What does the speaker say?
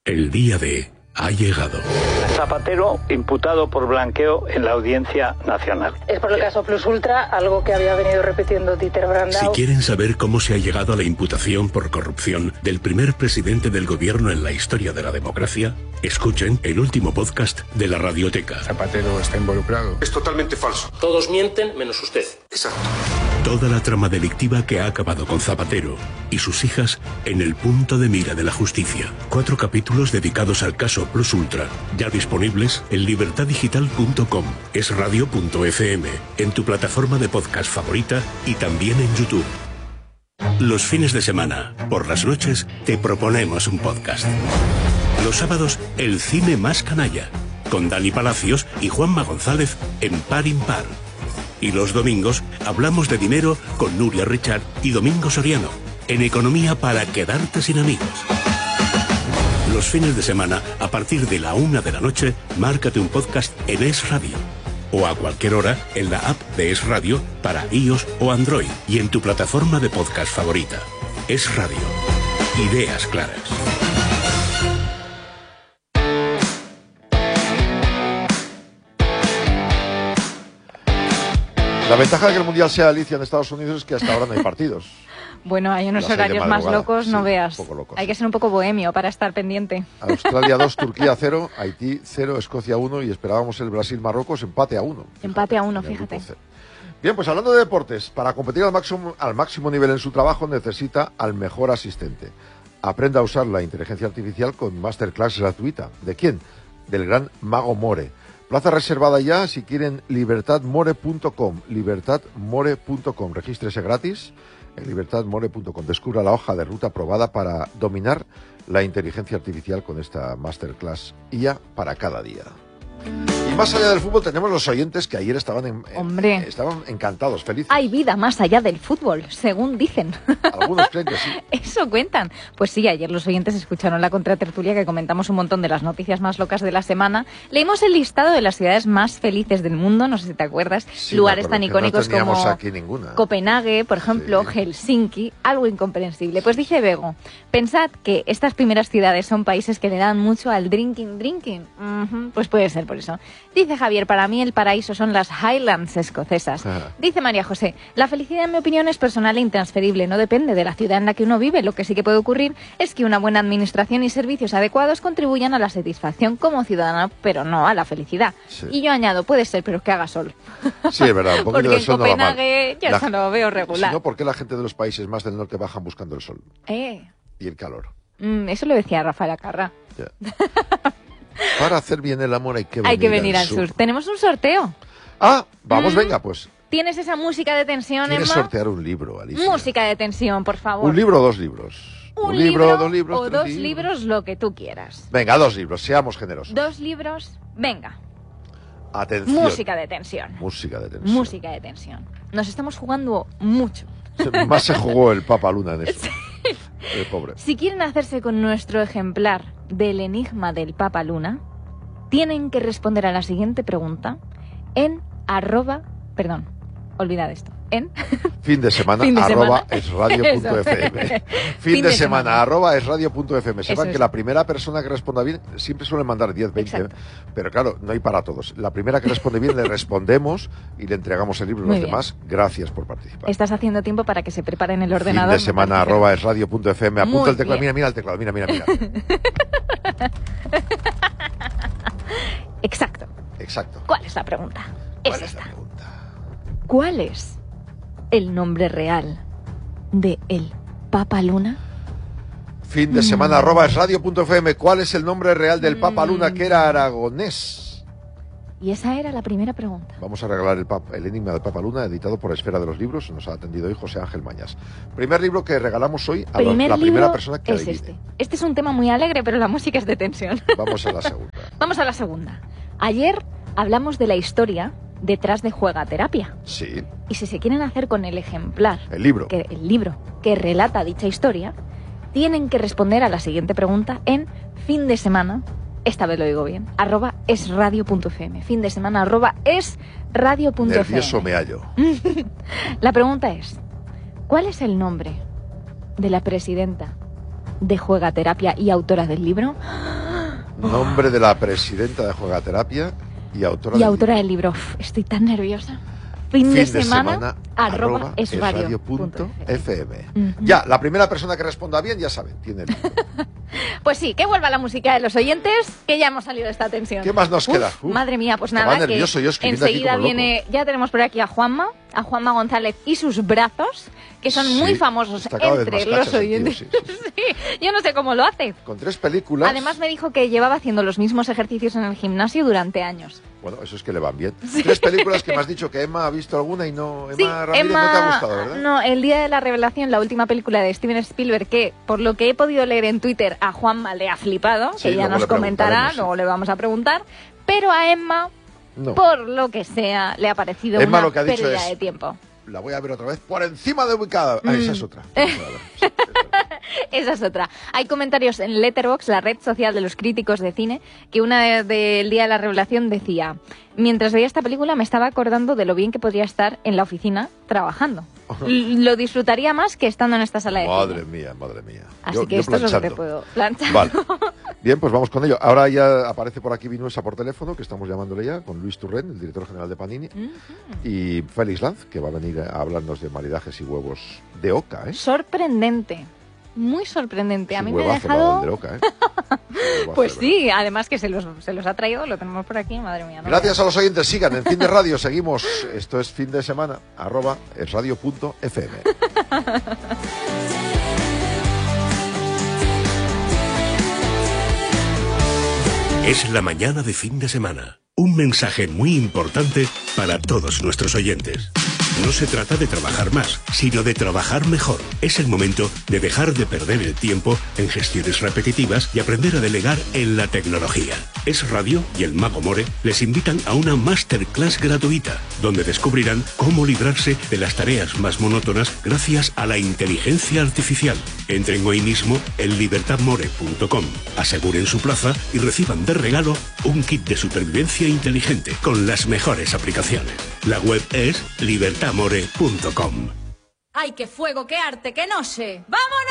El día de ha llegado. Zapatero imputado por blanqueo en la Audiencia Nacional. Es por el caso Plus Ultra, algo que había venido repitiendo Dieter Brandau. Si quieren saber cómo se ha llegado a la imputación por corrupción del primer presidente del gobierno en la historia de la democracia, escuchen el último podcast de la Radioteca. Zapatero está involucrado. Es totalmente falso. Todos mienten menos usted. Exacto. Toda la trama delictiva que ha acabado con Zapatero y sus hijas en el punto de mira de la justicia. 4 capítulos dedicados al caso Plus Ultra, ya disponibles en libertaddigital.com, esradio.fm, en tu plataforma de podcast favorita y también en YouTube. Los fines de semana, por las noches, te proponemos un podcast. Los sábados, el cine más canalla, con Dani Palacios y Juanma González en Par Impar. Y los domingos hablamos de dinero con Nuria Richard y Domingo Soriano, en Economía para quedarte sin amigos. Los fines de semana, a partir de la 1 de la noche, márcate un podcast en Es Radio. O a cualquier hora en la app de Es Radio para iOS o Android y en tu plataforma de podcast favorita. Es Radio. Ideas claras. La ventaja de que el Mundial sea Alicia en Estados Unidos es que hasta ahora no hay partidos. Bueno, hay unos horarios más locos, no veas. Locos. Hay que ser un poco bohemio para estar pendiente. Australia 2, Turquía 0, Haití 0, Escocia 1 y esperábamos el Brasil-Marruecos empate a 1. Empate a 1, fíjate. Bien, pues hablando de deportes, para competir al máximo nivel en su trabajo necesita al mejor asistente. Aprenda a usar la inteligencia artificial con masterclass gratuita. ¿De quién? Del gran Mago More. Plaza reservada ya si quieren libertadmore.com, libertadmore.com. Regístrese gratis en libertadmore.com. Descubra la hoja de ruta aprobada para dominar la inteligencia artificial con esta masterclass IA para cada día. Y más allá del fútbol tenemos los oyentes que ayer estaban estaban encantados, felices. Hay vida más allá del fútbol, según dicen. Algunos creen que sí. Eso cuentan. Pues sí, ayer los oyentes escucharon la contratertulia que comentamos un montón de las noticias más locas de la semana. Leímos el listado de las ciudades más felices del mundo, no sé si te acuerdas. Sí, lugares tan icónicos como aquí ninguna. Copenhague, por ejemplo, sí. Helsinki, algo incomprensible. Pues dice Bego, pensad que estas primeras ciudades son países que le dan mucho al drinking. Pues puede ser por eso. Dice Javier, para mí el paraíso son las Highlands escocesas. Dice María José, la felicidad en mi opinión es personal e intransferible, no depende de la ciudad en la que uno vive. Lo que sí que puede ocurrir es que una buena administración y servicios adecuados contribuyan a la satisfacción como ciudadano, pero no a la felicidad. Sí. Y yo añado, puede ser, pero que haga sol. Sí, es verdad, un poquito de sol no va mal. Porque en Copenhague ya se lo veo regular. Si no, ¿por qué la gente de los países más del norte bajan buscando el sol? Y el calor. Eso lo decía Rafael Acarra. Yeah. Para hacer bien el amor hay que venir al sur. Tenemos un sorteo. Ah, vamos, venga, pues. ¿Tienes esa música de tensión, ¿Quieres Emma? sortear un libro, Alicia? Música de tensión, por favor. ¿Un libro o 2 libros? Un libro, 2 libros, o 2 libros, lo que tú quieras. Venga, 2 libros, seamos generosos. 2 libros, venga. Atención. Música de tensión. Música de tensión. Música de tensión. Nos estamos jugando mucho. Más se jugó el Papa Luna en eso. El pobre. Si quieren hacerse con nuestro ejemplar del enigma del Papa Luna, tienen que responder a la siguiente pregunta en olvidad esto. En fin de semana, @esradio.fm. Fin de semana, @esradio.fm. Sepan que la primera persona que responda bien, siempre suelen mandar 10, 20, exacto. Pero claro, no hay para todos. La primera que responde bien le respondemos y le entregamos el libro a los demás. Gracias por participar. Estás haciendo tiempo para que se preparen el ordenador. Fin de semana, @esradio.fm. Apunta el teclado. Mira el teclado. Mira. Exacto. ¿Cuál es la pregunta? ¿Cuál es la pregunta? ¿Cuál es el nombre real de el Papa Luna? Fin de semana, @esradio.fm. ¿Cuál es el nombre real del Papa Luna, que era aragonés? Y esa era la primera pregunta. Vamos a regalar el enigma del Papa Luna, editado por Esfera de los Libros. Nos ha atendido hoy José Ángel Mañas. Primer libro que regalamos hoy a la primera persona que adivine. Este es un tema muy alegre, pero la música es de tensión. Vamos a la segunda. Vamos a la segunda. Ayer hablamos de la historia detrás de Juegaterapia. Sí. Y si se quieren hacer con el ejemplar, el libro que relata dicha historia, tienen que responder a la siguiente pregunta en fin de semana, esta vez lo digo bien, @esradio.fm. Fin de semana, @esradio.fm. Nervioso me hallo. La pregunta es, ¿cuál es el nombre de la presidenta de Juegaterapia y autora del libro. Nombre de la presidenta de Juegaterapia y autora del libro. Uf, estoy tan nerviosa. Fin de semana @esradio.fm. Ya, la primera persona que responda bien, ya saben, tiene el libro. Pues sí, que vuelva la música de los oyentes, que ya hemos salido de esta tensión. ¿Qué más nos queda? Madre mía, pues nada, que nervioso yo enseguida viene, ya tenemos por aquí a Juanma González y sus brazos, que son muy famosos entre los oyentes. Sí. Yo no sé cómo lo hace. Con 3 películas. Además me dijo que llevaba haciendo los mismos ejercicios en el gimnasio durante años. Bueno, eso es que le van bien. 3 películas que me has dicho que Emma ha visto alguna y no... Emma Ramírez Emma, no te ha gustado, ¿verdad? No, El Día de la Revelación, la última película de Steven Spielberg, que por lo que he podido leer en Twitter a Juanma le ha flipado, que ya nos comentará, luego le vamos a preguntar, pero a Emma, por lo que sea, le ha parecido Emma una lo que ha dicho pérdida de tiempo. La voy a ver otra vez por encima de ubicada. Esa es otra. Esa es otra. Hay comentarios en Letterboxd, la red social de los críticos de cine, que una del Día de la Revelación decía: mientras veía esta película me estaba acordando de lo bien que podría estar en la oficina trabajando. Lo disfrutaría más que estando en esta sala de cine. Madre mía. Así que esto es lo que te puedo planchar. Vale. Bien, pues vamos con ello. Ahora ya aparece por aquí Vinuesa por teléfono, que estamos llamándole ya, con Luis Turren, el director general de Panini, y Félix Lanz, que va a venir a hablarnos de maridajes y huevos de oca, ¿eh? Sorprendente. Muy sorprendente. A mí me ha dejado... de oca, ¿eh? Pues sí, además que se los ha traído, lo tenemos por aquí, madre mía. Gracias a los oyentes, sigan en Fin de Radio, seguimos, esto es Fin de Semana, @esradio.fm. Es la mañana de Fin de Semana. Un mensaje muy importante para todos nuestros oyentes. No se trata de trabajar más, sino de trabajar mejor. Es el momento de dejar de perder el tiempo en gestiones repetitivas y aprender a delegar en la tecnología. Es Radio y el Mago More les invitan a una masterclass gratuita, donde descubrirán cómo librarse de las tareas más monótonas gracias a la inteligencia artificial. Entren hoy mismo en libertadmore.com, aseguren su plaza y reciban de regalo un kit de supervivencia inteligente con las mejores aplicaciones. La web es libertadmore.com. ¡Ay, qué fuego, qué arte, qué noche! ¡Vámonos!